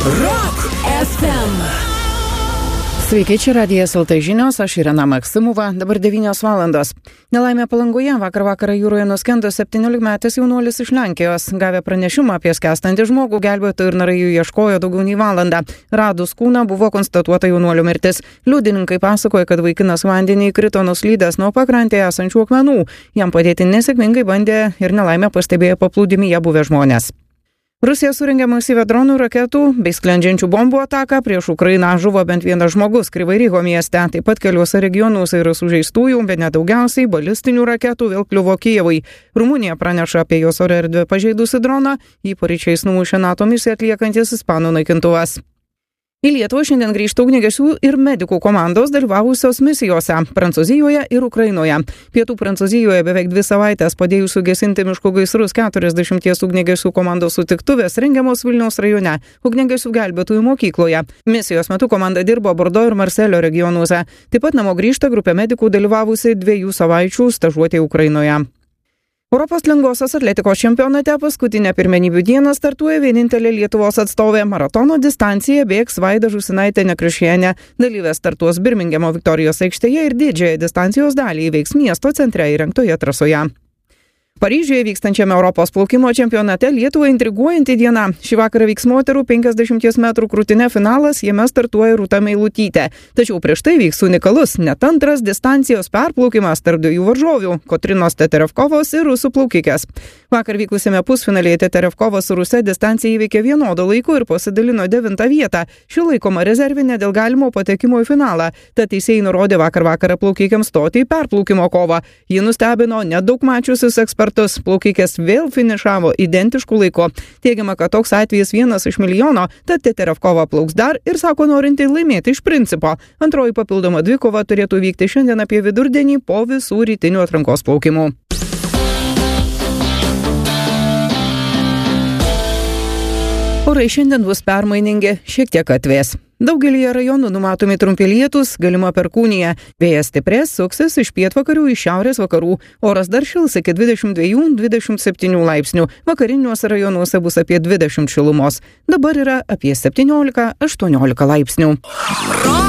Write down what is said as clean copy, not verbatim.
Rock FM. Sveiki, čia Radijas LT žinios, aš Irena Maksimova, dabar 9 valandos. Nelaimė Palangoje vakarą jūroje nuskendo 17-metis jaunuolis iš Lenkijos. Gavę pranešimą apie skęstantį žmogų, gelbėtojai ir narai jų ieškojo daugiau nei valandą. Radus kūną buvo konstatuota jaunuolio mirtis. Liudininkai pasakoja, kad vaikinas vandenį įkrito nuslydęs nuo pakrantėje esančių akmenų. Jam padėti nesėkmingai bandė ir nelaimę pastebėjo paplūdimyje buvę žmonės. Rusija surengė masyvią dronų, raketų bei sklendžiančių bombų ataką prieš Ukrainą. Žuvo bent vienas žmogus Kryvyriho mieste. Taip pat keliuose regionuose yra sužeistųjų, bet nedaugiausiai balistinių raketų vėl kliuvo Kijevui. Rumunija praneša apie jos oro erdvę pažeidusi droną. Jį paryčiais numušė NATO misiją atliekantis ispanų naikintuvas. Į Lietuvą šiandien grįžta ugniagesių ir medikų komandos dalyvavusios misijose Prancūzijoje ir Ukrainoje. Pietų Prancūzijoje beveik 2 savaitės padėjusių gesinti miškų gaisrus 40 ugniagesių komandos sutiktuvės rengiamos Vilniaus rajone, ugniagesių gelbėtojų mokykloje. Misijos metu komanda dirbo Bordo ir Marselio regionuose. Taip pat namo grįžta grupė medikų dalyvavusi 2 savaičių stažuotėje Ukrainoje. Europos lengvosios atletikos čempionate paskutinę pirmenybių dieną startuoja vienintelė Lietuvos atstovė. Maratono distanciją bėgs Vaida Žusinaitė Nekrišienė. Dalyvės startuos Birmingemo Viktorijos aikštėje ir didžiąją distancijos dalį įveiks miesto centre įrengtoje trasoje. Paryžiuje vykstančiame Europos plaukimo čempionate Lietuvą intriguojanti diena. Šį vakarą vyks moterų 50 metrų krūtine finalas, jame startuoja Rūta Meilutytė. Tačiau prieš tai vyks unikalus, net antras distancijos perplaukimas tarp 2 varžovių – Kotrinos Teterevkovos ir rusų plaukikės. Vakar vykusiame pusfinalėje Teterevkova su Ruse distanciją įveikė vienodo laiku ir pasidalino 9 vietą. Ši laikoma rezervinė dėl galimo patekimo į finalą. Tad teisėjai nurodė vakarą plaukikiams stoti į perplaukimo kovą. Ji nustebino nedaug mačiusius ekspertus. Plaukikės vėl finišavo identiškų laiku. Teigiama, kad toks atvejis 1 iš milijono, tad Teterevkova plauks dar ir sako norinti laimėti iš principo. Antroji papildoma dvikova turėtų vykti šiandien apie vidurdienį po visų rytinių atrankos plaukimų. Orai šiandien bus permainingi, šiek tiek atvės. Daugelyje rajonų numatomi trumpi lietūs, galima perkūnija. Vėjas stiprės, suksis iš pietvakarių į šiaurės vakarų. Oras dar šils iki 22-27 laipsnių. Vakariniuose rajonuose bus apie 20 šilumos. Dabar yra apie 17-18 laipsnių.